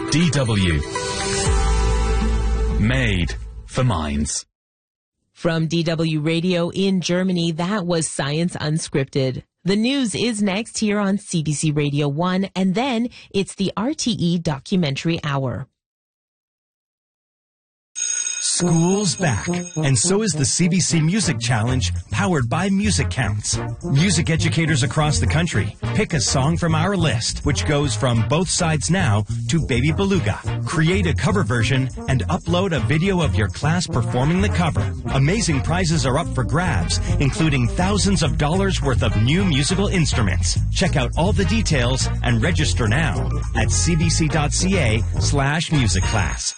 DW. Made for minds. From DW Radio in Germany, that was Science Unscripted. The news is next here on CBC Radio 1, and then it's the RTE Documentary Hour. School's back, and so is the CBC Music Challenge, powered by Music Counts. Music educators across the country pick a song from our list, which goes from Both Sides Now to Baby Beluga. Create a cover version and upload a video of your class performing the cover. Amazing prizes are up for grabs, including thousands of dollars worth of new musical instruments. Check out all the details and register now at cbc.ca/musicclass.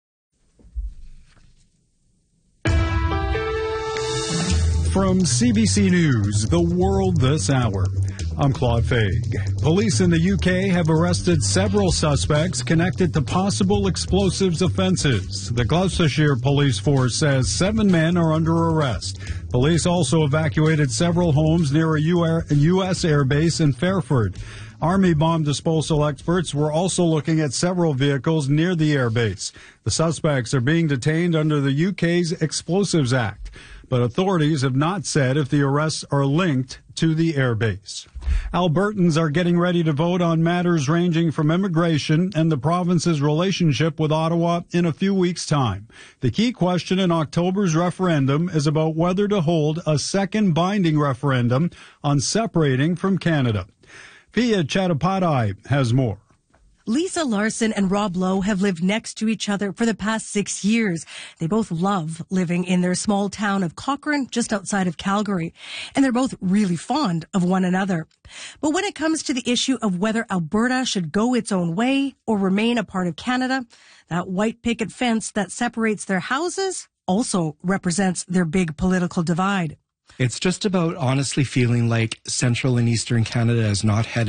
From CBC News, The World This Hour, I'm Claude Faig. Police in the UK have arrested several suspects connected to possible explosives offences. The Gloucestershire Police Force says 7 men are under arrest. Police also evacuated several homes near a U.S. airbase in Fairford. Army bomb disposal experts were also looking at several vehicles near the airbase. The suspects are being detained under the UK's Explosives Act, but authorities have not said if the arrests are linked to the airbase. Albertans are getting ready to vote on matters ranging from immigration and the province's relationship with Ottawa in a few weeks' time. The key question in October's referendum is about whether to hold a second binding referendum on separating from Canada. Pia Chattopadhyay has more. Lisa Larson and Rob Lowe have lived next to each other for the past 6 years. They both love living in their small town of Cochrane, just outside of Calgary. And they're both really fond of one another. But when it comes to the issue of whether Alberta should go its own way or remain a part of Canada, that white picket fence that separates their houses also represents their big political divide. It's just about honestly feeling like Central and Eastern Canada is not headed